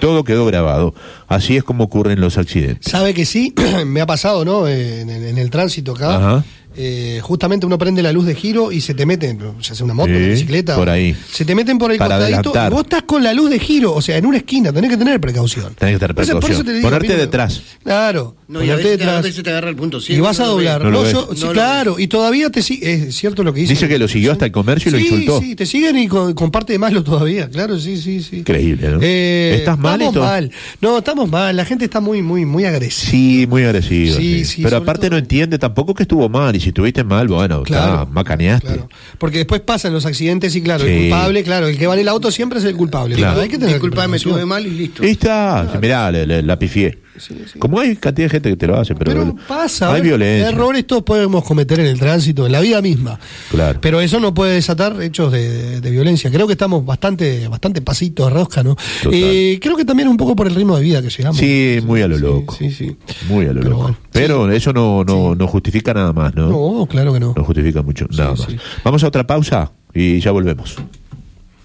Todo quedó grabado. Así es como ocurren los accidentes. Sabe que sí, me ha pasado, ¿no? En el tránsito acá. Ajá. Justamente uno prende la luz de giro y se te meten, ya sea una moto, una bicicleta, por ahí. se te meten por el Para costadito adelantar. y vos estás con la luz de giro, o sea, en una esquina, tenés que tener precaución. Tenés que tener Por eso precaución. te digo, Ponerte mira, detrás. Claro, No, y a veces te agarra el punto ciego. y vas a doblar. No lo ves. Sí, claro, y todavía te sigue, es cierto lo que dice. Dice que lo siguió hasta el comercio y lo insultó. Sí, te siguen y comparte de malo todavía, claro, sí. Increíble, ¿no? ¿Estás mal estamos esto? mal. No, estamos mal, la gente está muy agresiva. Sí, muy agresivo. Sí, pero sobre aparte todo. no entiende tampoco que estuvo mal. Y si estuviste mal, bueno, Claro, macaneaste. claro. Porque después pasan los accidentes y claro, Sí. el culpable, claro, el que va en el auto siempre es el culpable. Claro. Pero hay que tener Disculpame, precaución. estuve mal y listo. Ahí está. Mirá, la pifié. Sí. Como hay cantidad de gente que te lo hace, pero pasa, hay violencia. errores todos podemos cometer en el tránsito, en la vida misma. Claro. Pero eso no puede desatar hechos de violencia. Creo que estamos bastante pasitos de rosca, ¿no? Total. Creo que también un poco por el ritmo de vida que llevamos. Sí, muy a lo loco. Sí. Muy a lo Pero loco. bueno, pero eso no justifica nada más, ¿no? No, claro que no. No justifica mucho, nada más. sí. Vamos a otra pausa y ya volvemos.